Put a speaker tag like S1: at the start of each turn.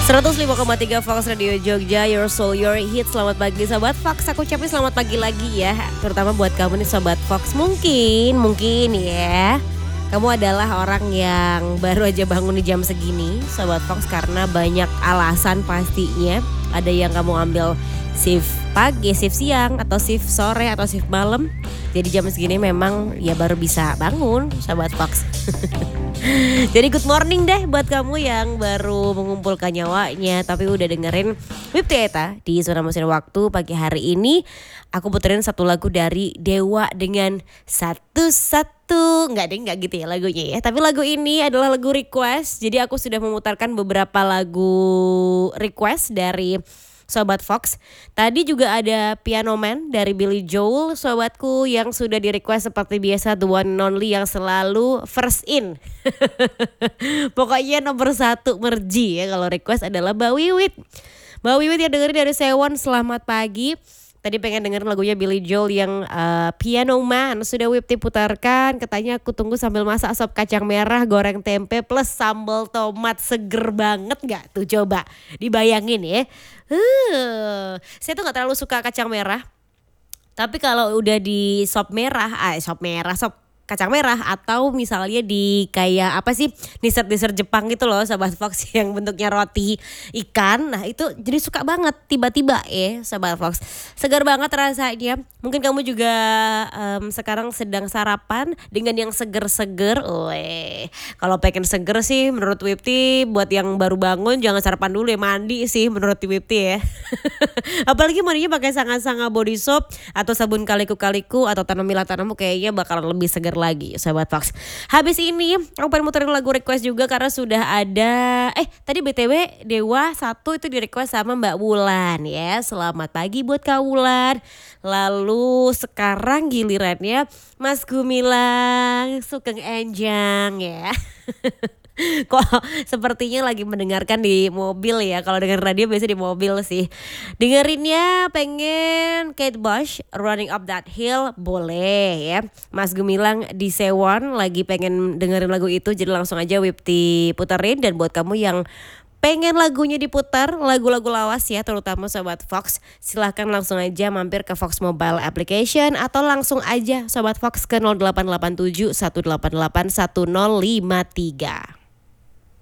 S1: 105,3 Fox Radio Jogja, Your Soul, Your Hit. Selamat pagi Sobat Fox, aku ucapin selamat pagi lagi ya. Terutama buat kamu nih Sobat Fox. Mungkin ya kamu adalah orang yang baru aja bangun di jam segini Sobat Fox, karena banyak alasan pastinya. Ada yang kamu ambil shift pagi, shift siang, atau shift sore, atau shift malam. Jadi jam segini memang ya baru bisa bangun Sobat Fox. Jadi good morning deh buat kamu yang baru mengumpulkan nyawanya tapi udah dengerin Wip Tieta di Zona Mesin Waktu pagi hari ini. Aku puterin satu lagu dari Dewa dengan Satu-Satu. Enggak gitu ya lagunya ya. Tapi lagu ini adalah lagu request. Jadi aku sudah memutarkan beberapa lagu request dari Sobat Fox. Tadi juga ada Piano Man dari Billy Joel, sobatku, yang sudah di request seperti biasa, the one and only yang selalu first in. Pokoknya nomor 1 Merji ya kalau request adalah Mbak Wiwit. Mbak Wiwit yang dengerin dari Sewon, selamat pagi. Tadi pengen dengerin lagunya Billy Joel yang Piano Man. Sudah Wipti putarkan. Katanya aku tunggu sambil masak sop kacang merah, goreng tempe plus sambal tomat. Seger banget gak tuh, coba dibayangin ya. Saya tuh gak terlalu suka kacang merah. Tapi kalau udah di sop kacang merah atau misalnya di kayak apa sih, dessert Jepang gitu loh Sobat Fox, yang bentuknya roti ikan. Nah itu jadi suka banget tiba-tiba ya Sobat Fox. Segar banget rasanya. Mungkin kamu juga sekarang sedang sarapan dengan yang seger-seger. Kalau pengen seger sih menurut Wipti, buat yang baru bangun jangan sarapan dulu ya, mandi sih menurut Wipti ya. Apalagi mandinya pakai sanga-sanga body soap atau sabun kaliku-kaliku atau tanam tanamu, kayaknya bakalan lebih segar lagi Sobat Fox. Habis ini aku pengen muterin lagu request juga karena sudah ada tadi BTW Dewa 1 itu di request sama Mbak Wulan ya. Selamat pagi buat Kak Wulan. Lalu sekarang gilirannya Mas Gumilang Sugeng Enjang ya. Kok sepertinya lagi mendengarkan di mobil ya. Kalau denger radio biasa di mobil sih. Dengerinnya pengen Kate Bush Running Up That Hill, boleh ya. Mas Gemilang di Sewon lagi pengen dengerin lagu itu, jadi langsung aja Wipti puterin. Dan buat kamu yang pengen lagunya diputar, lagu-lagu lawas ya terutama Sobat Fox, silahkan langsung aja mampir ke Fox Mobile Application atau langsung aja Sobat Fox ke 0887 188 1053.